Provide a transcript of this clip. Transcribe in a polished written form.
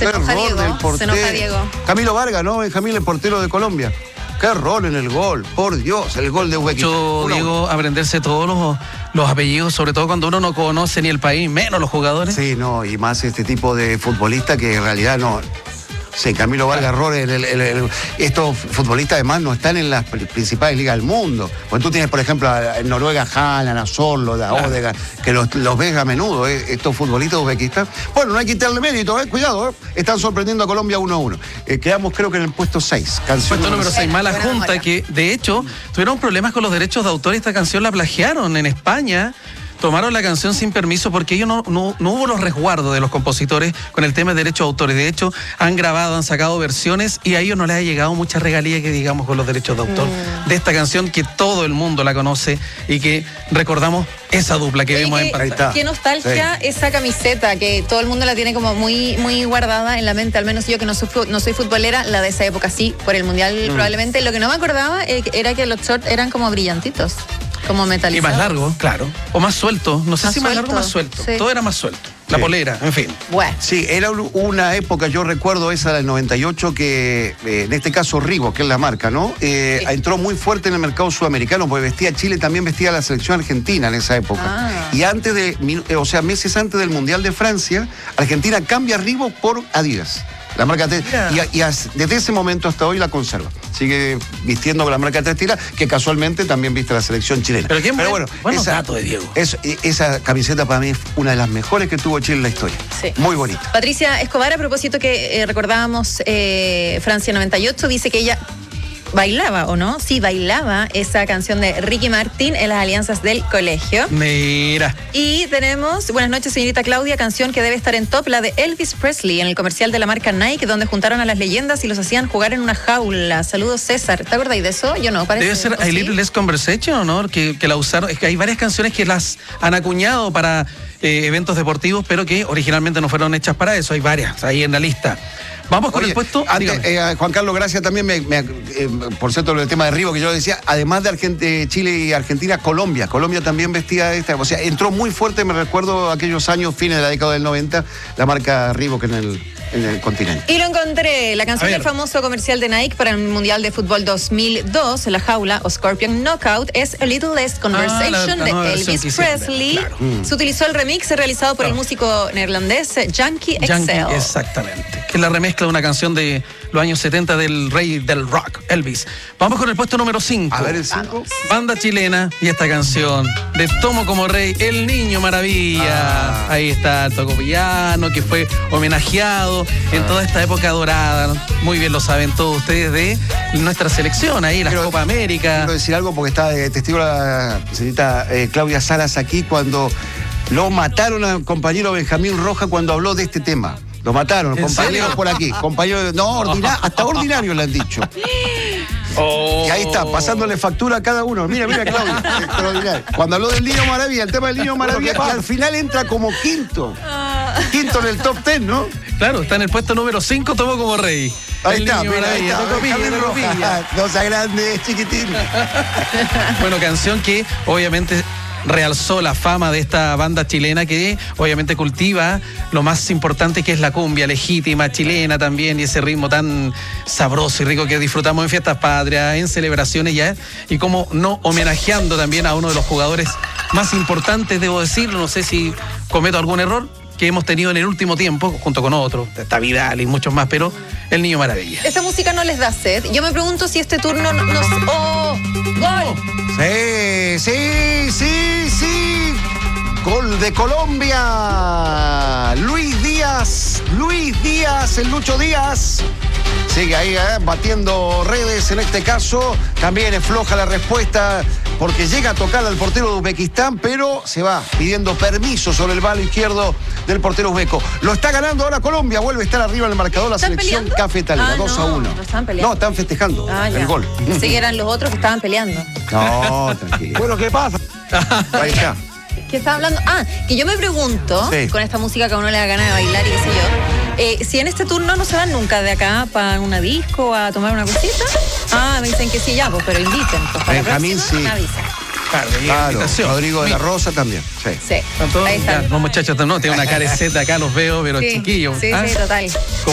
Se enoja Diego. Camilo Vargas, ¿no? Benjamín, el portero de Colombia. Qué error en el gol, por Dios, el gol de Uzbekistán. Diego, aprenderse todos los apellidos, sobre todo cuando uno no conoce ni el país, menos los jugadores. Sí, no, y más este tipo de futbolista que en realidad no. Sí, Camilo Vargas, error. Estos futbolistas además no están en las principales ligas del mundo. Cuando tú tienes, por ejemplo, en Noruega, Haaland, a Sorlo, a Odegaard, que los ves a menudo, estos futbolistas de Uzbekistán. Bueno, no hay que quitarle mérito, cuidado, están sorprendiendo a Colombia 1-1. Quedamos creo que en el puesto 6. Puesto número 6, Mala Junta, que de hecho tuvieron problemas con los derechos de autor. Esta canción la plagiaron en España. Tomaron la canción sin permiso porque ellos no hubo los resguardos de los compositores con el tema de derechos de autores. De hecho, han grabado, han sacado versiones y a ellos no les ha llegado mucha regalía, que digamos, con los derechos de autor de esta canción que todo el mundo la conoce y que recordamos esa dupla que vimos en pantalla. Qué nostalgia esa camiseta, que todo el mundo la tiene como muy, muy guardada en la mente, al menos yo que no soy futbolera, la de esa época sí, por el Mundial probablemente. Lo que no me acordaba era que los shorts eran como brillantitos. Como metalizado. Y más largo, claro. O más suelto. No sé si más largo o más suelto. Sí. Todo era más suelto. La polera, en fin. Bueno. Sí, era una época, yo recuerdo esa del 98, que en este caso Reebok, que es la marca, ¿no? Entró muy fuerte en el mercado sudamericano, porque vestía Chile, también vestía la selección argentina en esa época. Y meses antes del Mundial de Francia, Argentina cambia Reebok por Adidas. La marca desde ese momento hasta hoy la conserva. Sigue vistiendo con la marca textila, que casualmente también viste la selección chilena. Pero bueno, dato de Diego. Esa camiseta para mí es una de las mejores que tuvo Chile en la historia. Sí. Muy bonita. Patricia Escobar, a propósito que recordábamos Francia 98, dice que ella bailaba, ¿o no? Sí, bailaba esa canción de Ricky Martin en las alianzas del colegio. Mira. Y tenemos, buenas noches, señorita Claudia, canción que debe estar en top, la de Elvis Presley, en el comercial de la marca Nike, donde juntaron a las leyendas y los hacían jugar en una jaula. Saludos, César. ¿Te acordáis de eso? Yo no, parece. Debe ser A Little Less Conversation, ¿no? Que la usaron. Es que hay varias canciones que las han acuñado para eventos deportivos, pero que originalmente no fueron hechas para eso. Hay varias ahí en la lista. Vamos con el puesto. Juan Carlos, gracias también, por cierto, el tema de Reebok que yo decía, además de Chile y Argentina, Colombia también vestía esta, o sea, entró muy fuerte, me recuerdo aquellos años, fines de la década del 90, la marca Reebok en el continente. Y lo encontré, la canción del famoso comercial de Nike para el Mundial de Fútbol 2002, La Jaula o Scorpion Knockout, es A Little Less Conversation de Elvis Presley. Claro. Se utilizó el remix realizado por el músico neerlandés Yankee XL. Exactamente, que es la remezcla de una canción de los años 70 del rey del rock, Elvis. Vamos con el puesto número 5. A ver, el 5. Banda chilena y esta canción de Tomo como Rey, El Niño Maravilla. Ahí está el tocopillano, que fue homenajeado en toda esta época dorada. Muy bien lo saben todos ustedes de nuestra selección, ahí, la Copa América. Quiero decir algo porque está de testigo la señorita Claudia Salas aquí cuando lo mataron al compañero Benjamín Roja cuando habló de este tema. Lo mataron, compañeros por aquí. Compañeros, hasta ordinario le han dicho. Y ahí está, pasándole factura a cada uno. Mira, Claudia, extraordinario. Cuando habló del Niño Maravilla, el tema del Niño Maravilla, y al final entra como quinto. Quinto en el top 10, ¿no? Claro, está en el puesto número 5, Tomo como Rey. Ahí está, Tocopilla. No sea grande, chiquitín. Bueno, canción que obviamente realzó la fama de esta banda chilena, que obviamente cultiva lo más importante, que es la cumbia legítima chilena también, y ese ritmo tan sabroso y rico que disfrutamos en fiestas patrias, en celebraciones ya, y como no homenajeando también a uno de los jugadores más importantes, debo decirlo, no sé si cometo algún error, que hemos tenido en el último tiempo, junto con otros, está Vidal y muchos más, pero El Niño Maravilla. ¿Esta música no les da sed? Yo me pregunto si este turno nos... ¡Oh! ¡Gol! Sí. Gol de Colombia. Luis Díaz, el Lucho Díaz. Sigue ahí batiendo redes en este caso. También es floja la respuesta porque llega a tocar al portero de Uzbekistán, pero se va pidiendo permiso sobre el palo izquierdo del portero uzbeco. Lo está ganando ahora Colombia, vuelve a estar arriba en el marcador la selección cafetalera, 2-1. No están peleando. No, están festejando el gol. Pensé que eran los otros que estaban peleando. No, tranquilo. Bueno, ¿qué pasa? Ahí está. ¿Qué está hablando? Que yo me pregunto, con esta música que a uno le da ganas de bailar y qué sé yo, si en este turno no se van nunca de acá para una disco a tomar una cosita. Me dicen que sí, ya, pues, pero inviten. Pues, para Benjamín, la próxima, sí. avisen. Claro, Rodrigo de la Rosa también. Sí. Ahí están. Los muchachos no tienen una careceta acá, los veo, pero chiquillos. Sí, total.